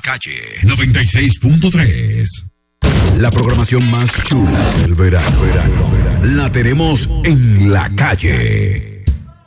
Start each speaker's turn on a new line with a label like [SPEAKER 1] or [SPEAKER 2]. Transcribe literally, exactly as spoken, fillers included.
[SPEAKER 1] calle noventa y seis punto tres. La programación más chula del verano, verano, verano, la tenemos en la calle.